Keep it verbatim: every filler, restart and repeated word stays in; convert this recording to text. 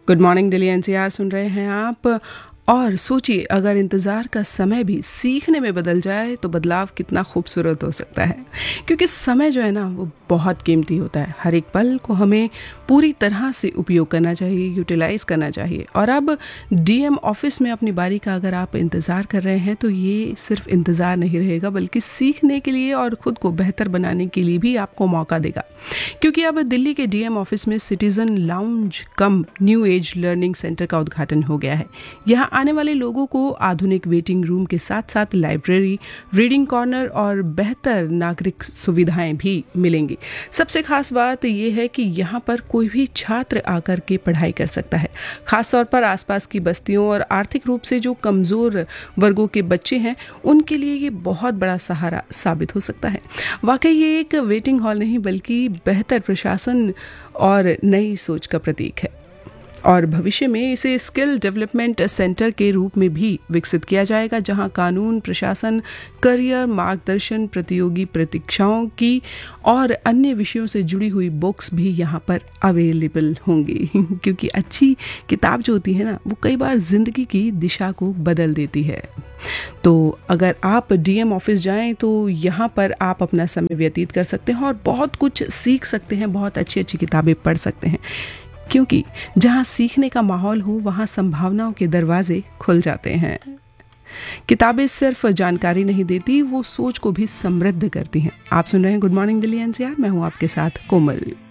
Good morning Delhi NCR सुन रहे हैं आप। और सोचिए, अगर इंतज़ार का समय भी सीखने में बदल जाए तो बदलाव कितना खूबसूरत हो सकता है। क्योंकि समय जो है ना, वो बहुत कीमती होता है। हर एक पल को हमें पूरी तरह से उपयोग करना चाहिए, यूटिलाइज़ करना चाहिए। और अब डीएम ऑफिस में अपनी बारी का अगर आप इंतज़ार कर रहे हैं तो ये सिर्फ इंतज़ार नहीं रहेगा, बल्कि सीखने के लिए और ख़ुद को बेहतर बनाने के लिए भी आपको मौका देगा। क्योंकि अब दिल्ली के डीएम ऑफिस में सिटीज़न लाउंज कम न्यू एज लर्निंग सेंटर का उद्घाटन हो गया है। यहाँ आने वाले लोगों को आधुनिक वेटिंग रूम के साथ साथ लाइब्रेरी, रीडिंग कॉर्नर और बेहतर नागरिक सुविधाएं भी मिलेंगी। सबसे खास बात यह है कि यहाँ पर कोई भी छात्र आकर के पढ़ाई कर सकता है। खासतौर पर आसपास की बस्तियों और आर्थिक रूप से जो कमज़ोर वर्गों के बच्चे हैं, उनके लिए ये बहुत बड़ा सहारा साबित हो सकता है। वाकई ये एक वेटिंग हॉल नहीं, बल्कि बेहतर प्रशासन और नई सोच का प्रतीक है। और भविष्य में इसे स्किल डेवलपमेंट सेंटर के रूप में भी विकसित किया जाएगा, जहां कानून, प्रशासन, करियर मार्गदर्शन, प्रतियोगी परीक्षाओं की और अन्य विषयों से जुड़ी हुई बुक्स भी यहां पर अवेलेबल होंगी। क्योंकि अच्छी किताब जो होती है ना, वो कई बार जिंदगी की दिशा को बदल देती है। तो अगर आप डीएम ऑफिस जाएं तो यहाँ पर आप अपना समय व्यतीत कर सकते हैं और बहुत कुछ सीख सकते हैं, बहुत अच्छी अच्छी किताबें पढ़ सकते हैं। क्योंकि जहाँ सीखने का माहौल हो, वहाँ संभावनाओं के दरवाजे खुल जाते हैं। किताबें सिर्फ जानकारी नहीं देती, वो सोच को भी समृद्ध करती हैं। आप सुन रहे हैं गुड मॉर्निंग दिल्ली एनसीआर, मैं हूँ आपके साथ कोमल।